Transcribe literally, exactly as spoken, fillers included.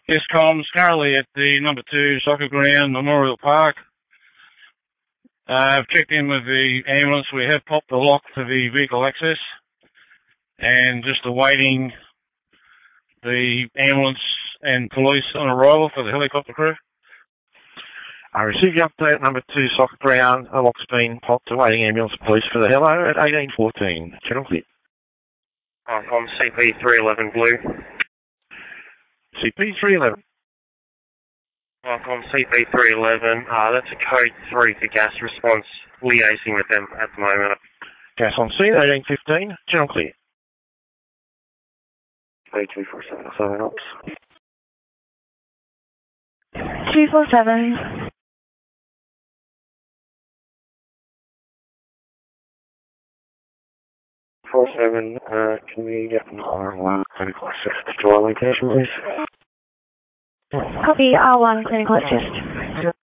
Yes, comms, currently at the number two soccer ground, Memorial Park. Uh, I've checked in with the ambulance. We have popped the lock for the vehicle access and just awaiting the ambulance and police on arrival for the helicopter crew. I received the update, number two soccer ground. A lock's been popped, awaiting ambulance and police for the hello at eighteen fourteen. Channel clear. I'm on C P three eleven Blue. C P three eleven. Welcome, C P three eleven. Uh, that's a code three for gas response. Liaising with them at the moment. Gas on scene, eighteen fifteen. Channel clear. three two four seven, seven ops. two four seven. four seven, uh, can we get an R one clinical assist to our location, please? Copy, R one clinical assist.